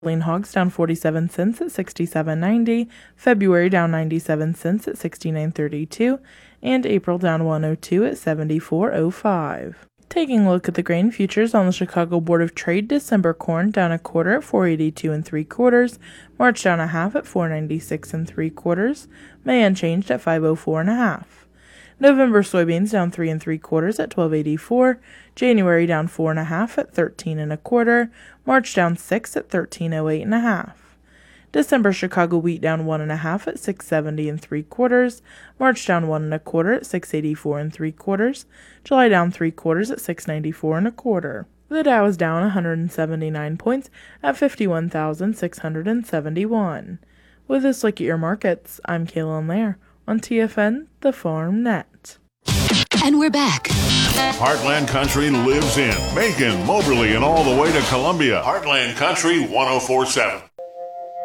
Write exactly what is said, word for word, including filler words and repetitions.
Lean hogs down forty-seven cents at sixty-seven ninety, February down ninety-seven cents at sixty-nine thirty-two, and April down one oh two at seventy-four oh five. Taking a look at the grain futures on the Chicago Board of Trade, December corn down a quarter at four eighty-two and three quarters, March down a half at four ninety-six and three quarters, May unchanged at five oh four and a half. November soybeans down three and three quarters at twelve eighty-four, January down four and a half at thirteen and a quarter, March down six at thirteen oh eight and a half. December Chicago wheat down one and a half at six seventy and three quarters, March down one and a quarter at six eighty-four and three quarters, July down three quarters at six ninety-four and a quarter. The Dow is down one hundred seventy-nine points at fifty-one thousand six hundred seventy-one. With this look at your markets, I'm Kaylin Lair on T F N, the Farm Net. And we're back. Heartland Country lives in Macon, Moberly, and all the way to Columbia. Heartland Country one oh four point seven.